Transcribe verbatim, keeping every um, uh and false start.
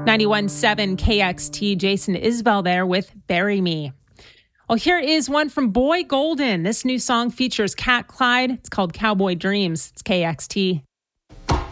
ninety-one point seven K X T, Jason Isbell there with Bury Me. Well, here is one from Boy Golden. This new song features Cat Clyde. It's called Cowboy Dreams. It's K X T.